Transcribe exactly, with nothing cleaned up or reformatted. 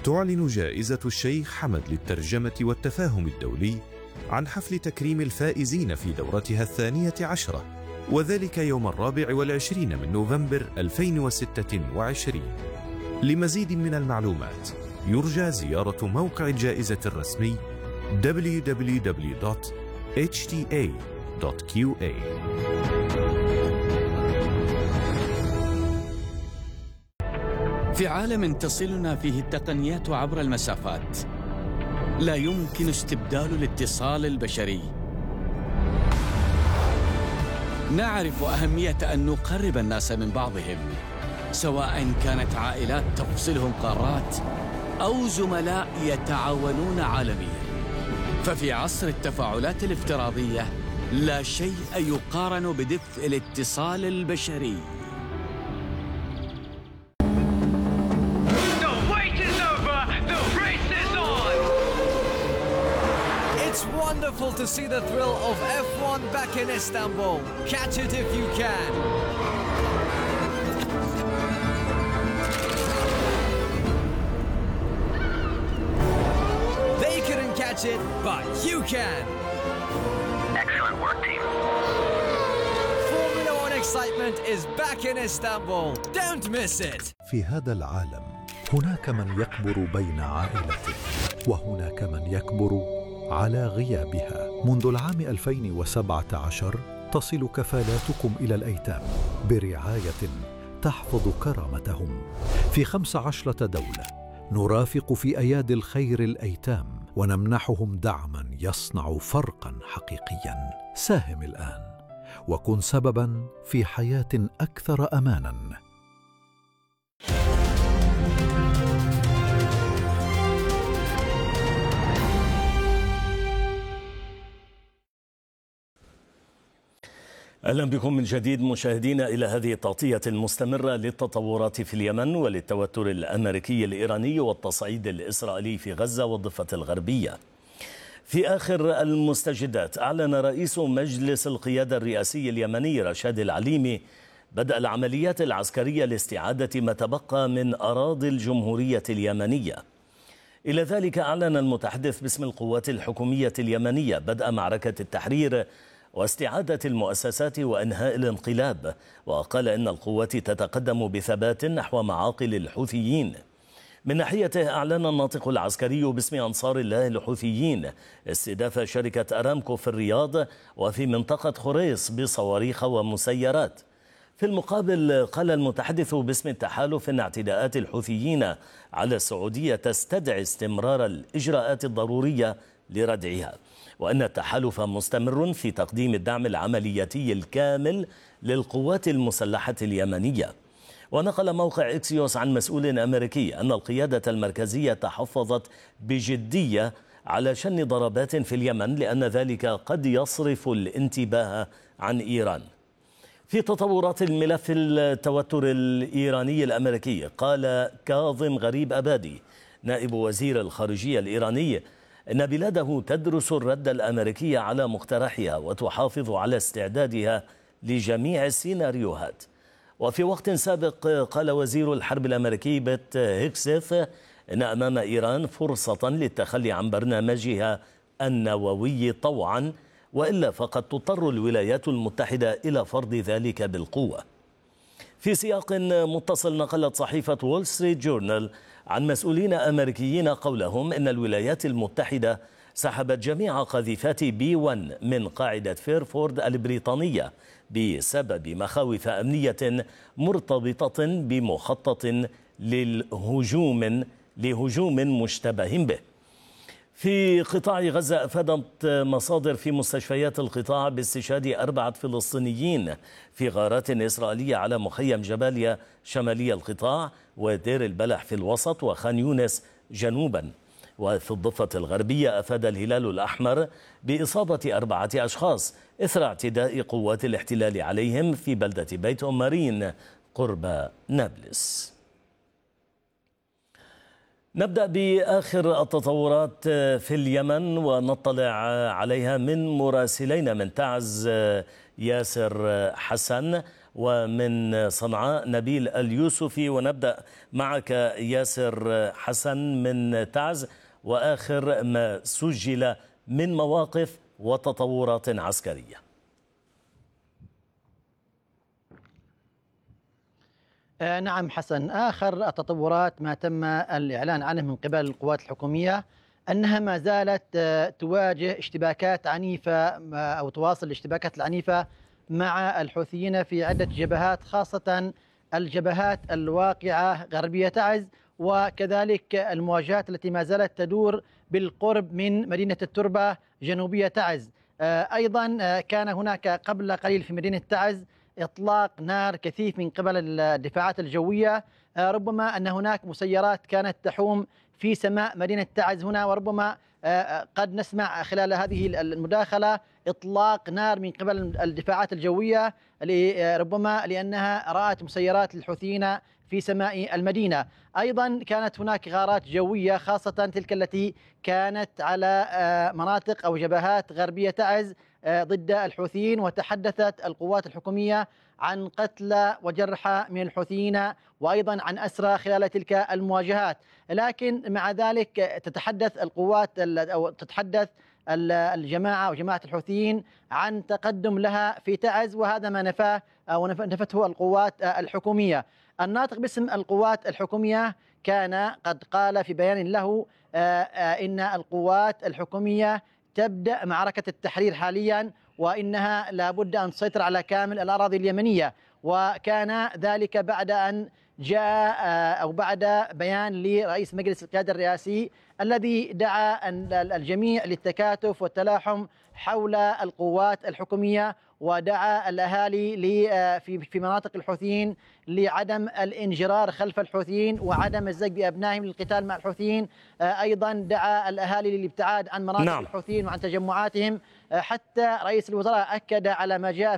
تعلن جائزة الشيخ حمد للترجمة والتفاهم الدولي عن حفل تكريم الفائزين في دورتها الثانية عشرة، وذلك يوم الرابع والعشرين من نوفمبر ألفين وستة وعشرين. لمزيد من المعلومات يرجى زيارة موقع الجائزة الرسمي دبليو دبليو دبليو دوت إتش تي إيه دوت كيو إيه. في عالم تصلنا فيه التقنيات عبر المسافات، لا يمكن استبدال الاتصال البشري. نعرف أهمية أن نقرب الناس من بعضهم، سواء كانت عائلات تفصلهم قارات أو زملاء يتعاونون عالميا. ففي عصر التفاعلات الافتراضية لا شيء يقارن بدفء الاتصال البشري. It's wonderful to see the thrill of F one back in Istanbul. Catch it if you can. They couldn't catch it, but you can. Excellent work, team. Formula One excitement is back in Istanbul. Don't miss it. في هذا العالم هناك من يكبر بين عائلته، وهناك من يكبر على غيابها. منذ العام ألفين وسبعة عشر تصل كفالاتكم إلى الأيتام برعاية تحفظ كرامتهم. في خمس عشرة دولة نرافق في أيادي الخير الأيتام ونمنحهم دعما يصنع فرقا حقيقيا. ساهم الآن وكن سببا في حياة أكثر أمانا. أهلا بكم من جديد مشاهدينا إلى هذه التغطية المستمرة للتطورات في اليمن وللتوتر الأمريكي الإيراني والتصعيد الإسرائيلي في غزة والضفة الغربية. في آخر المستجدات أعلن رئيس مجلس القيادة الرئاسي اليمني رشاد العليمي بدء العمليات العسكرية لاستعادة ما تبقى من أراضي الجمهورية اليمنية. إلى ذلك أعلن المتحدث باسم القوات الحكومية اليمنية بدء معركة التحرير واستعادة المؤسسات وإنهاء الانقلاب، وقال إن القوات تتقدم بثبات نحو معاقل الحوثيين. من ناحيته أعلن الناطق العسكري باسم أنصار الله الحوثيين استهداف شركة أرامكو في الرياض وفي منطقة خريص بصواريخ ومسيرات. في المقابل قال المتحدث باسم التحالف إن اعتداءات الحوثيين على السعودية تستدعي استمرار الإجراءات الضرورية لردعها، وأن التحالف مستمر في تقديم الدعم العملياتي الكامل للقوات المسلحة اليمنية. ونقل موقع إكسيوس عن مسؤول أمريكي أن القيادة المركزية تحفظت بجدية على شن ضربات في اليمن لأن ذلك قد يصرف الانتباه عن إيران. في تطورات الملف التوتر الإيراني الأمريكي، قال كاظم غريب أبادي نائب وزير الخارجية الإيراني إن بلاده تدرس الرد الأمريكي على مقترحها وتحافظ على استعدادها لجميع السيناريوهات. وفي وقت سابق قال وزير الحرب الأمريكي بيت هيكسيث إن أمام إيران فرصة للتخلي عن برنامجها النووي طوعا، وإلا فقد تضطر الولايات المتحدة إلى فرض ذلك بالقوة. في سياق متصل نقلت صحيفة وول ستريت جورنال عن مسؤولين أمريكيين قولهم إن الولايات المتحدة سحبت جميع قاذفات بي واحد من قاعدة فيرفورد البريطانية بسبب مخاوف أمنية مرتبطة بمخطط للهجوم لهجوم مشتبه به. في قطاع غزة أفادت مصادر في مستشفيات القطاع باستشهاد أربعة فلسطينيين في غارات إسرائيلية على مخيم جباليا شمالي القطاع ودير البلح في الوسط وخان يونس جنوبا. وفي الضفة الغربية أفاد الهلال الأحمر بإصابة أربعة أشخاص إثر اعتداء قوات الاحتلال عليهم في بلدة بيت أمارين قرب نابلس. نبدأ بآخر التطورات في اليمن ونطلع عليها من مراسلين من تعز ياسر حسن ومن صنعاء نبيل اليوسفي. ونبدأ معك ياسر حسن من تعز وآخر ما سجل من مواقف وتطورات عسكرية. نعم حسن، آخر التطورات ما تم الإعلان عنه من قبل القوات الحكومية أنها ما زالت تواجه اشتباكات عنيفة أو تواصل الاشتباكات العنيفة مع الحوثيين في عدة جبهات، خاصة الجبهات الواقعة غربية تعز، وكذلك المواجهات التي ما زالت تدور بالقرب من مدينة التربة جنوبية تعز. أيضا كان هناك قبل قليل في مدينة تعز إطلاق نار كثيف من قبل الدفاعات الجوية، ربما أن هناك مسيرات كانت تحوم في سماء مدينة تعز هنا، وربما قد نسمع خلال هذه المداخلة إطلاق نار من قبل الدفاعات الجوية ربما لأنها رأت مسيرات الحوثيين في سماء المدينة. أيضا كانت هناك غارات جوية خاصة تلك التي كانت على مناطق أو جبهات غربية تعز ضد الحوثيين، وتحدثت القوات الحكومية عن قتلى وجرحى من الحوثيين وأيضا عن أسرى خلال تلك المواجهات. لكن مع ذلك تتحدث القوات أو تتحدث الجماعة أو جماعة الحوثيين عن تقدم لها في تعز، وهذا ما نفاه أو نفته القوات الحكومية. الناطق باسم القوات الحكومية كان قد قال في بيان له إن القوات الحكومية تبدأ معركة التحرير حاليا، وإنها لابد أن تسيطر على كامل الأراضي اليمنية. وكان ذلك بعد أن جاء أو بعد بيان لرئيس مجلس القيادة الرئاسي الذي دعا الجميع للتكاتف والتلاحم حول القوات الحكومية، ودعا الأهالي في مناطق الحوثيين لعدم الانجرار خلف الحوثيين وعدم الزج بأبنائهم للقتال مع الحوثيين. أيضا دعا الأهالي للابتعاد عن مناطق نعم. الحوثيين وعن تجمعاتهم. حتى رئيس الوزراء أكد على ما جاء